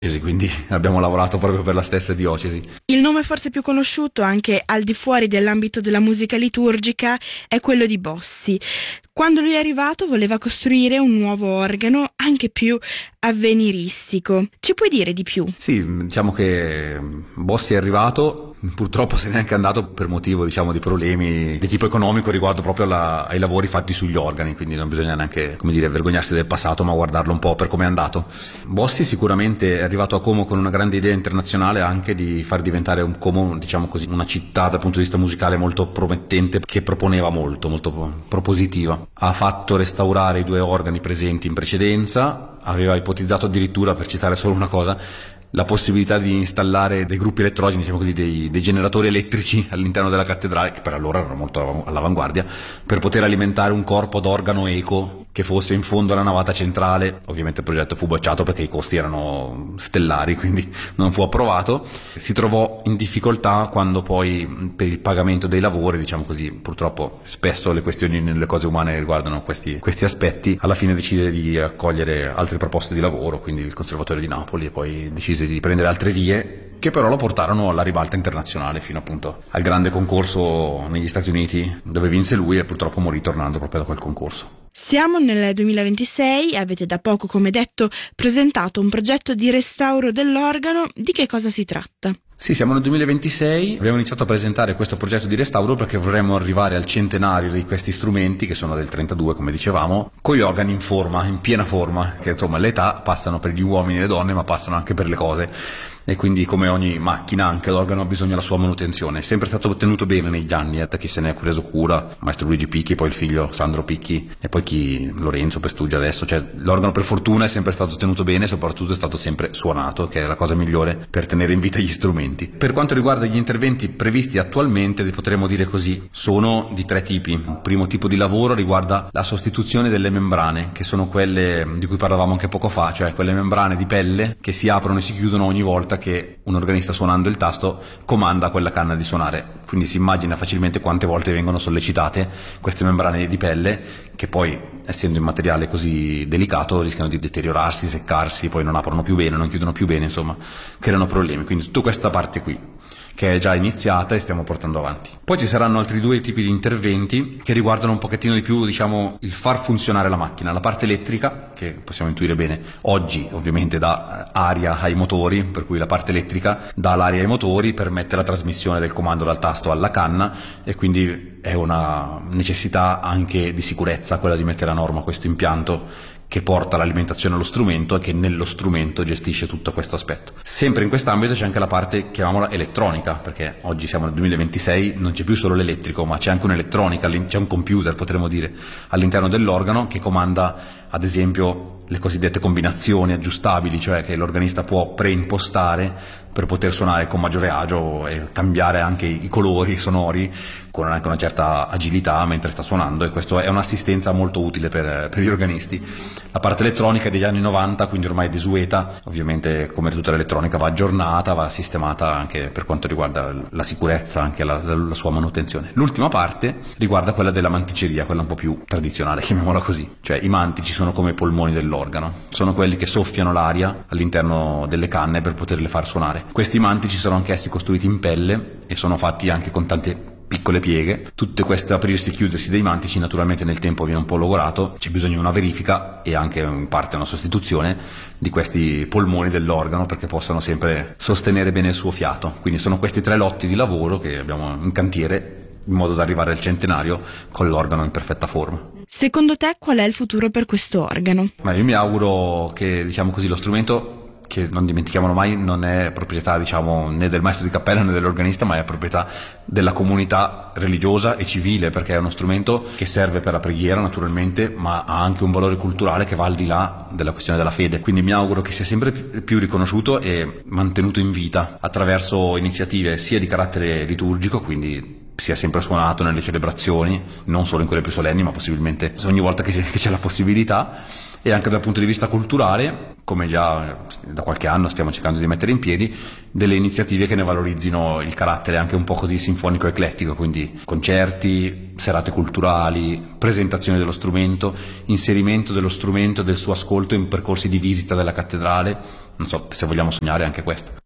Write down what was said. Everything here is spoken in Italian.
quindi abbiamo lavorato proprio per la stessa diocesi. Il nome forse più conosciuto anche al di fuori dell'ambito della musica liturgica è quello di Bossi. Quando lui è arrivato voleva costruire un nuovo organo anche più avveniristico. Ci puoi dire di più? Sì, diciamo che Bossi è arrivato, purtroppo se n'è anche andato per motivo, diciamo, di problemi di tipo economico riguardo proprio ai lavori fatti sugli organi, quindi non bisogna neanche, come dire, vergognarsi del passato, ma guardarlo un po' per come è andato. Bossi sicuramente è arrivato a Como con una grande idea internazionale anche di far diventare Como, diciamo così, una città dal punto di vista musicale molto promettente, che proponeva molto propositiva. Ha fatto restaurare i 2 organi presenti in precedenza, aveva ipotizzato addirittura, per citare solo una cosa, la possibilità di installare dei gruppi elettrogeni, diciamo così, dei generatori elettrici all'interno della cattedrale, che per allora erano molto all'avanguardia, per poter alimentare un corpo d'organo eco che fosse in fondo alla navata centrale. Ovviamente il progetto fu bocciato perché i costi erano stellari, quindi non fu approvato. Si trovò in difficoltà quando poi, per il pagamento dei lavori, diciamo così, purtroppo spesso le questioni nelle cose umane riguardano questi aspetti, alla fine decise di accogliere altre proposte di lavoro, quindi il Conservatorio di Napoli, e poi decise di prendere altre vie, che però lo portarono alla ribalta internazionale fino appunto al grande concorso negli Stati Uniti, dove vinse lui e purtroppo morì tornando proprio da quel concorso. Siamo nel 2026 e avete da poco, come detto, presentato un progetto di restauro dell'organo. Di che cosa si tratta? Sì, siamo nel 2026, abbiamo iniziato a presentare questo progetto di restauro perché vorremmo arrivare al centenario di questi strumenti, che sono del 32 come dicevamo, con gli organi in piena forma, che insomma le età passano per gli uomini e le donne, ma passano anche per le cose. E quindi, come ogni macchina, anche l'organo ha bisogno della sua manutenzione. È sempre stato tenuto bene negli anni, da chi se ne è preso cura, maestro Luigi Picchi, poi il figlio Sandro Picchi, e poi Lorenzo Pestugia adesso. Cioè, l'organo per fortuna è sempre stato tenuto bene, e soprattutto è stato sempre suonato, che è la cosa migliore per tenere in vita gli strumenti. Per quanto riguarda gli interventi previsti attualmente, potremmo dire così, sono di 3 tipi. Il primo tipo di lavoro riguarda la sostituzione delle membrane, che sono quelle di cui parlavamo anche poco fa, cioè quelle membrane di pelle che si aprono e si chiudono ogni volta che un organista, suonando il tasto, comanda quella canna di suonare. Quindi si immagina facilmente quante volte vengono sollecitate queste membrane di pelle, che poi, essendo in materiale così delicato, rischiano di deteriorarsi, seccarsi, poi non aprono più bene, non chiudono più bene, insomma, creano problemi. Quindi tutta questa parte qui, che è già iniziata e stiamo portando avanti. Poi ci saranno altri 2 tipi di interventi che riguardano un pochettino di più, diciamo, il far funzionare la macchina. La parte elettrica, che possiamo intuire bene, oggi ovviamente dà aria ai motori, per cui la parte elettrica dà l'aria ai motori, permette la trasmissione del comando dal tasto alla canna, e quindi è una necessità anche di sicurezza quella di mettere a norma questo impianto che porta l'alimentazione allo strumento e che nello strumento gestisce tutto questo aspetto. Sempre in quest'ambito c'è anche la parte, chiamiamola elettronica, perché oggi siamo nel 2026, non c'è più solo l'elettrico, ma c'è anche un'elettronica, c'è un computer, potremmo dire, all'interno dell'organo, che comanda ad esempio le cosiddette combinazioni aggiustabili, cioè che l'organista può preimpostare per poter suonare con maggiore agio e cambiare anche i colori sonori con anche una certa agilità mentre sta suonando, e questo è un'assistenza molto utile per gli organisti. La parte elettronica è degli anni 90, quindi ormai è desueta, ovviamente come tutta l'elettronica va aggiornata, va sistemata anche per quanto riguarda la sicurezza, anche la sua manutenzione. L'ultima parte riguarda quella della manticeria, quella un po' più tradizionale, chiamiamola così, cioè i mantici sono come i polmoni dell'organo, sono quelli che soffiano l'aria all'interno delle canne per poterle far suonare. Questi mantici sono anch'essi costruiti in pelle e sono fatti anche con tante piccole pieghe. Tutte queste aprirsi e chiudersi dei mantici naturalmente nel tempo viene un po' logorato, c'è bisogno di una verifica e anche in parte una sostituzione di questi polmoni dell'organo perché possano sempre sostenere bene il suo fiato. Quindi sono questi 3 lotti di lavoro che abbiamo in cantiere in modo da arrivare al centenario con l'organo in perfetta forma. Secondo te qual è il futuro per questo organo? Ma io mi auguro che, diciamo così, lo strumento, che non dimentichiamolo mai, non è proprietà, diciamo, né del maestro di cappella né dell'organista, ma è proprietà della comunità religiosa e civile, perché è uno strumento che serve per la preghiera naturalmente, ma ha anche un valore culturale che va al di là della questione della fede. Quindi mi auguro che sia sempre più riconosciuto e mantenuto in vita attraverso iniziative sia di carattere liturgico, quindi sia sempre suonato nelle celebrazioni, non solo in quelle più solenni, ma possibilmente ogni volta che c'è la possibilità, e anche dal punto di vista culturale, come già da qualche anno stiamo cercando di mettere in piedi, delle iniziative che ne valorizzino il carattere anche un po' così sinfonico eclettico, quindi concerti, serate culturali, presentazione dello strumento, inserimento dello strumento e del suo ascolto in percorsi di visita della cattedrale. Non so se vogliamo sognare anche questo.